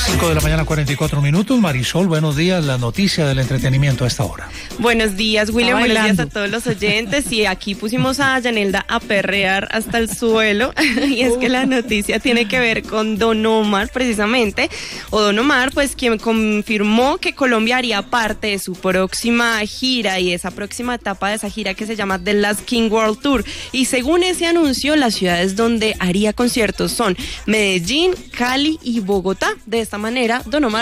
5 de la mañana, 44 minutos. Marisol, buenos días. La noticia del entretenimiento a esta hora. Buenos días, William. Buenos días a todos los oyentes. Y aquí pusimos a Yanelda a perrear hasta el suelo. Y es que la noticia tiene que ver con Don Omar, precisamente. O Don Omar, pues, quien confirmó que Colombia haría parte de su próxima gira y esa próxima etapa de esa gira que se llama The Last King World Tour. Y según ese anuncio, las ciudades donde haría conciertos son Medellín, Cali y Bogotá. De esta manera, Don Omar